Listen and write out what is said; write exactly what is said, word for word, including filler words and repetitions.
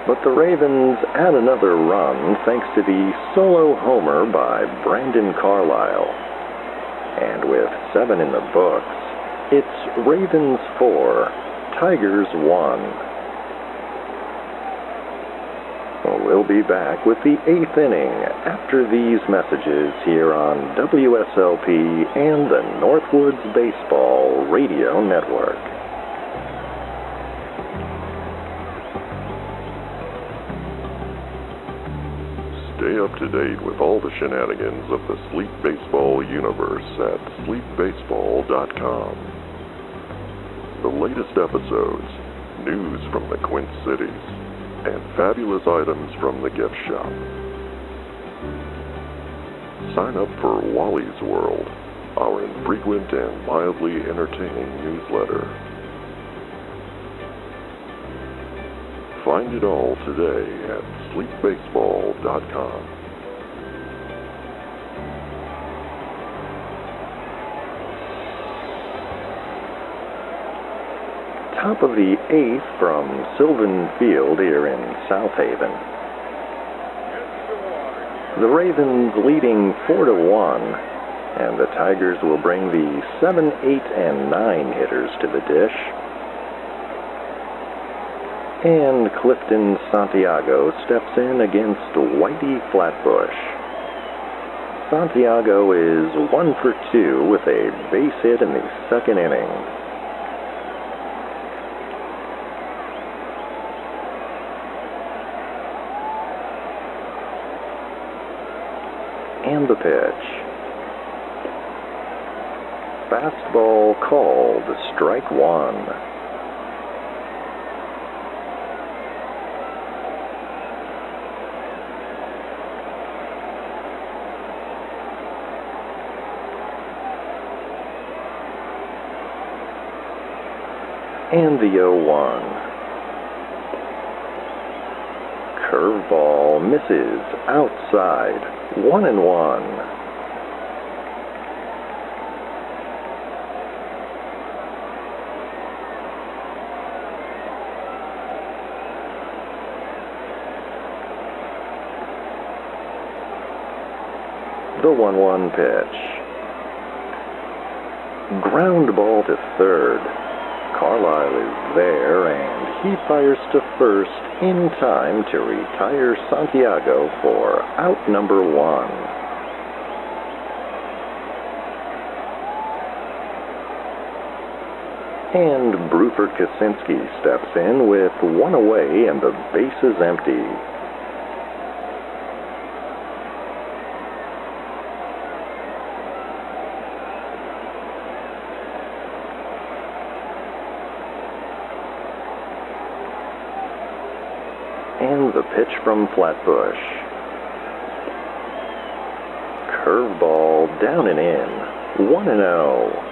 But the Ravens add another run thanks to the solo homer by Brandon Carlisle. And with seven in the books, it's Ravens four, Tigers one. We'll be back with the eighth inning after these messages here on W S L P and the Northwoods Baseball Radio Network. Stay up to date with all the shenanigans of the Sleep Baseball universe at sleep baseball dot com. The latest episodes, news from the Quint Cities, and fabulous items from the gift shop. Sign up for Wally's World, our infrequent and mildly entertaining newsletter. Find it all today at sleep baseball dot com. Top of the eighth from Sylvan Field here in South Haven. The Ravens leading four to one, and the Tigers will bring the seven, eight, and nine hitters to the dish. And Clifton Santiago steps in against Whitey Flatbush. Santiago is one for two with a base hit in the second inning. And the pitch. Fastball called, strike one. And the oh one. Curveball misses outside. One and one. The one one pitch. Ground ball to third. Carlisle is there, and he fires to first in time to retire Santiago for out number one. And Bruford Kaczynski steps in with one away and the bases empty. And the pitch from Flatbush. Curveball down and in. one and oh.